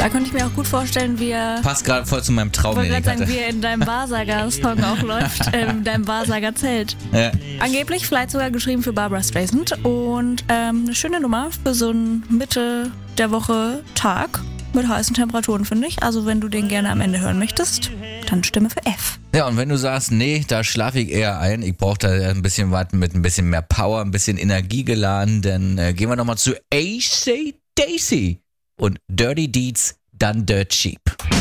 Da könnte ich mir auch gut vorstellen, wie er... Passt gerade voll zu meinem Traum, den ich hatte. Wie er in deinem Wahrsager-Song auch läuft, in deinem Wahrsager-Zelt. Ja. Angeblich vielleicht sogar geschrieben für Barbra Streisand und eine schöne Nummer für so einen Mitte der Woche Tag mit heißen Temperaturen, finde ich. Also wenn du den gerne am Ende hören möchtest, dann Stimme für F. Ja, und wenn du sagst, nee, da schlafe ich eher ein, ich brauche da ein bisschen was mit ein bisschen mehr Power, ein bisschen Energie geladen, dann gehen wir nochmal zu AC/DC und Dirty Deeds Done Dirt Cheap.